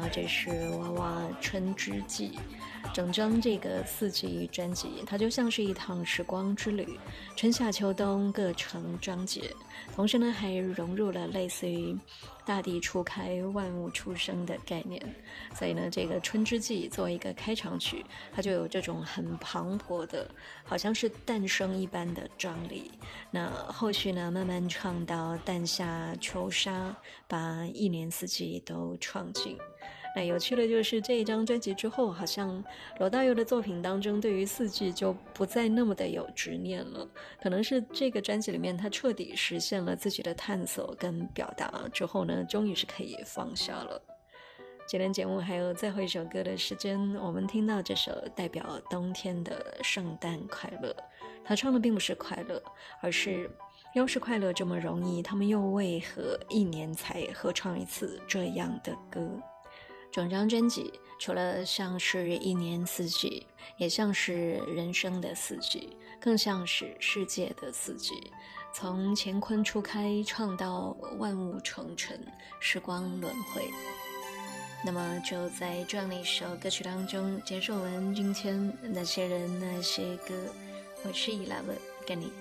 这是娃娃春之季。整张这个4季专辑，它就像是一趟时光之旅，春夏秋冬各成章节，同时呢还融入了类似于大地初开万物出生的概念。所以呢这个春之季作为一个开场曲，它就有这种很磅礴的好像是诞生一般的张力。那后续呢慢慢唱到诞夏秋沙，把一年四季都唱尽。那有趣的就是这一张专辑之后，好像罗大佑的作品当中对于4季就不再那么的有执念了，可能是这个专辑里面他彻底实现了自己的探索跟表达之后呢，终于是可以放下了。今天节目还有最后一首歌的时间，我们听到这首代表冬天的圣诞快乐。他唱的并不是快乐，而是要是快乐这么容易，他们又为何一年才合唱一次这样的歌。整张专辑除了像是一年四季，也像是人生的四季，更像是世界的四季，从乾坤初开唱到万物成尘，时光轮回。那么就在这样的一首歌曲当中结束我们今天那些人那些歌。我是11，跟你